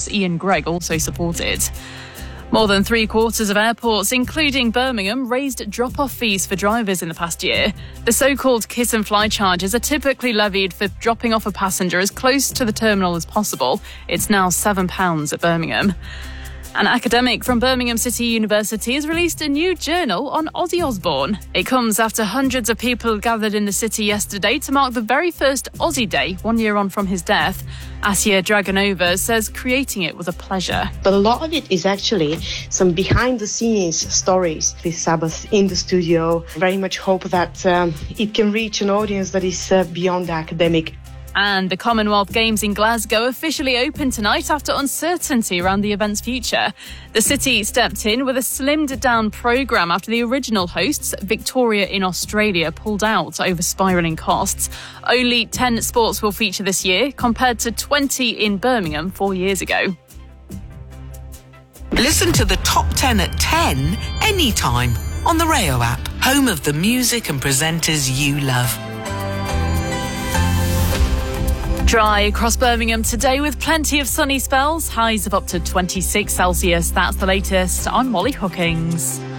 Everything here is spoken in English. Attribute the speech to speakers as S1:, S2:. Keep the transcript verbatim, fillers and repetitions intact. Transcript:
S1: boss Ian Gregg also supported. More than three quarters of airports, including Birmingham, raised drop-off fees for drivers in the past year. The so-called kiss and fly charges are typically levied for dropping off a passenger as close to the terminal as possible. It's now seven pounds at Birmingham. An academic from Birmingham City University has released a new journal on Ozzy Osbourne. It comes after hundreds of people gathered in the city yesterday to mark the very first Ozzy Day, one year on from his death. Asia Dragonova says creating it was a pleasure.
S2: But a lot of it is actually some behind-the-scenes stories. This Sabbath in the studio. Very much hope that um, it can reach an audience that is uh, beyond academic.
S1: And the Commonwealth Games in Glasgow officially opened tonight after uncertainty around the event's future. The city stepped in with a slimmed-down programme after the original hosts, Victoria in Australia, pulled out over spiralling costs. Only ten sports will feature this year, compared to twenty in Birmingham four years ago.
S3: Listen to the top ten at ten anytime on the Rayo app, home of the music and presenters you love.
S1: Dry across Birmingham today with plenty of sunny spells, highs of up to twenty-six Celsius. That's the latest. I'm Molly Hookings.